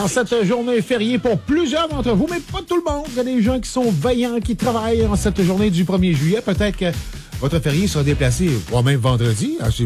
En cette journée fériée pour plusieurs d'entre vous, mais pas tout le monde. Il y a des gens qui sont vaillants, qui travaillent en cette journée du 1er juillet. Peut-être que votre férié sera déplacé, voire même vendredi.